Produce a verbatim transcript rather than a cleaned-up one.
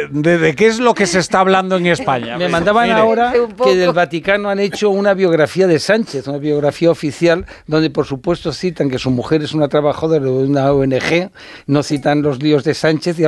de, de, de qué es lo que se está hablando en España. Me mandaban Mire. ahora que del Vaticano han hecho una biografía de Sánchez, una biografía oficial, donde por supuesto citan que su mujer es una trabajadora de una O N G, no citan los líos de Sánchez y